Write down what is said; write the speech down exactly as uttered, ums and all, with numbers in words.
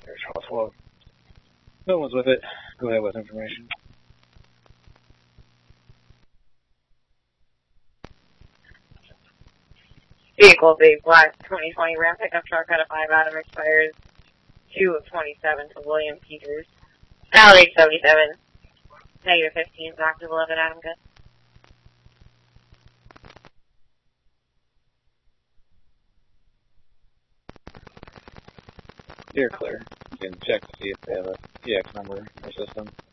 There's Household. No one's with it. Go ahead with information. Vehicle is a black twenty twenty Ram pickup truck out of five Adam expires two of twenty-seven to William Peters. Now eight seventy-seven. Negative fifteen, active eleven Adam good. You're clear. You can check to see if they have a P X number in their system.